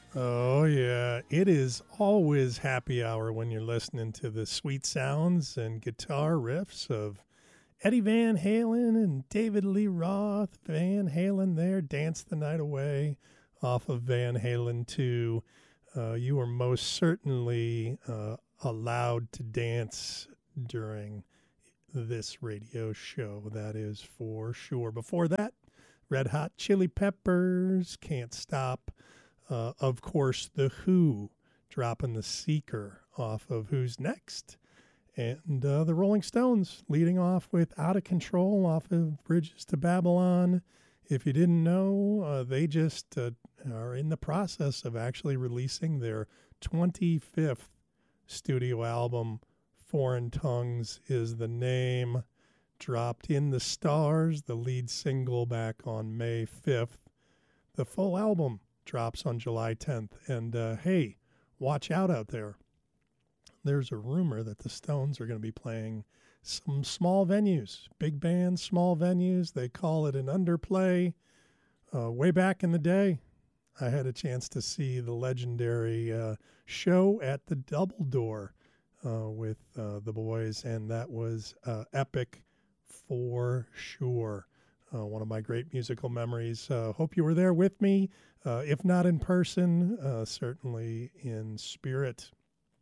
Oh, yeah. It is always happy hour when you're listening to the sweet sounds and guitar riffs of Eddie Van Halen and David Lee Roth. Van Halen there, Dance the Night Away off of Van Halen 2. You are most certainly allowed to dance during this radio show. That is for sure. Before that, Red Hot Chili Peppers, Can't Stop. Of course, The Who dropping The Seeker off of Who's Next. And the Rolling Stones leading off with Out of Control off of Bridges to Babylon. If you didn't know, they just are in the process of actually releasing their 25th studio album. Foreign Tongues is the name. Dropped In the Stars, the lead single, back on May 5th. The full album drops on July 10th. And hey, watch out there. There's a rumor that the Stones are going to be playing some small venues, big bands, small venues. They call it an underplay. Way back in the day, I had a chance to see the legendary show at the Double Door with the boys, and that was epic for sure. One of my great musical memories. Hope you were there with me. If not in person, certainly in spirit.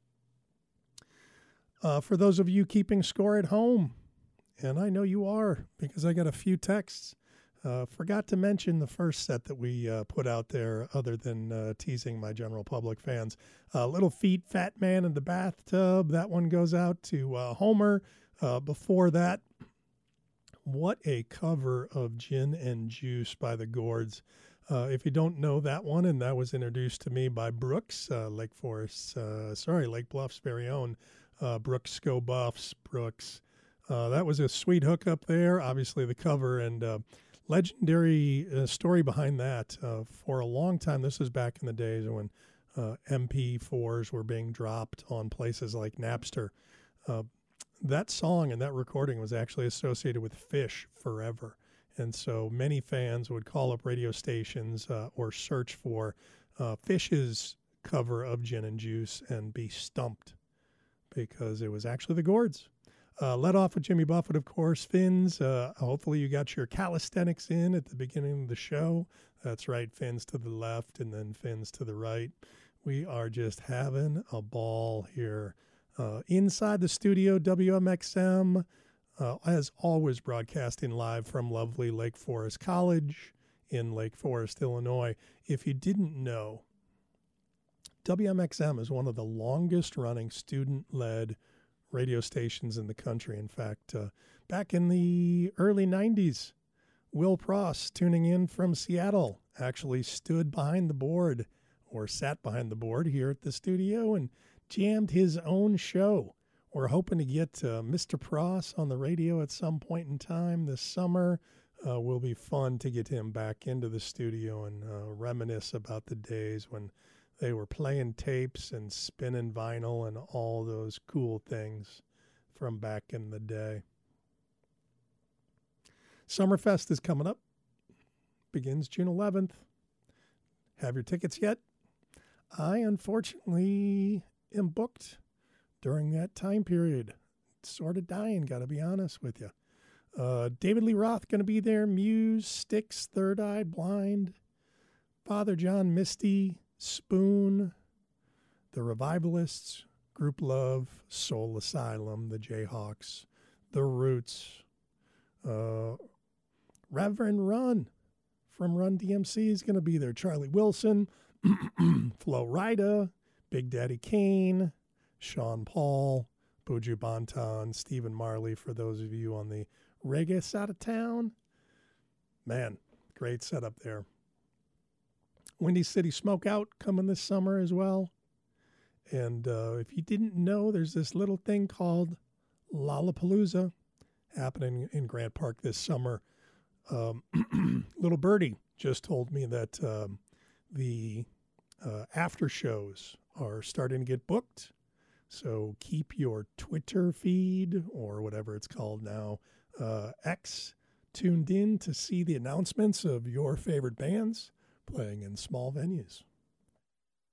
For those of you keeping score at home, and I know you are because I got a few texts, forgot to mention the first set that we put out there other than teasing my general public fans. Little Feet, Fat Man in the Bathtub. That one goes out to Homer. Before that, what a cover of Gin and Juice by the Gourds. If you don't know that one, and that was introduced to me by Brooks, Lake Bluff's very own Brooks Go Buffs. Brooks. That was a sweet hookup there. Obviously the cover and legendary story behind that. For a long time, this was back in the days when MP4s were being dropped on places like Napster. That song and that recording was actually associated with Phish forever. And so many fans would call up radio stations or search for Phish's cover of Gin and Juice and be stumped because it was actually the Gourds. Led off with Jimmy Buffett, of course, Fins. Hopefully you got your calisthenics in at the beginning of the show. That's right, Fins to the left and then Fins to the right. We are just having a ball here. Inside the studio, WMXM, as always, broadcasting live from lovely Lake Forest College in Lake Forest, Illinois. If you didn't know, WMXM is one of the longest-running student-led radio stations in the country. In fact, back in the early 90s, Will Pross, tuning in from Seattle, actually stood behind the board or sat behind the board here at the studio and jammed his own show. We're hoping to get Mr. Pross on the radio at some point in time this summer. Will be fun to get him back into the studio and reminisce about the days when they were playing tapes and spinning vinyl and all those cool things from back in the day. Summerfest is coming up. Begins June 11th. Have your tickets yet? I unfortunately am booked during that time period. Sort of dying, got to be honest with you. David Lee Roth going to be there. Muse, Styx, Third Eye Blind, Father John Misty, Spoon, The Revivalists, Group Love, Soul Asylum, The Jayhawks, The Roots, Reverend Run from Run DMC is going to be there. Charlie Wilson, Flo Rida, Big Daddy Kane, Sean Paul, Buju Banton, Stephen Marley, for those of you on the reggae side of town. Man, great setup there. Windy City Smokeout coming this summer as well. And if you didn't know, there's this little thing called Lollapalooza happening in Grant Park this summer. Little Birdie just told me that the after shows are starting to get booked. So keep your Twitter feed, or whatever it's called now, X, tuned in to see the announcements of your favorite bands playing in small venues.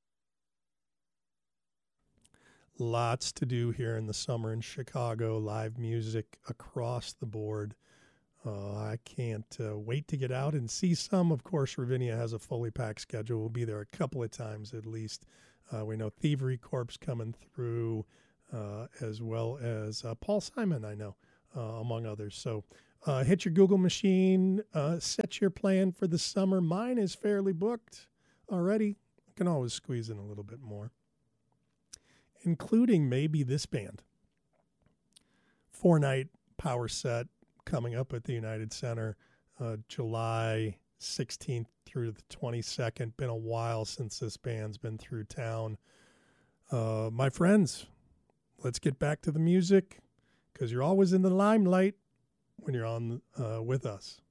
Lots to do here in the summer in Chicago, live music across the board. I can't wait to get out and see some. Of course, Ravinia has a fully packed schedule. We'll be there a couple of times at least. We know Thievery Corpse coming through, as well as Paul Simon, I know, among others. So hit your Google machine, set your plan for the summer. Mine is fairly booked already. I can always squeeze in a little bit more, including maybe this band. 4-night power set coming up at the United Center, July 16th through the 22nd. Been a while since this band's been through town. My friends, let's get back to the music, because you're always in the limelight when you're on with us.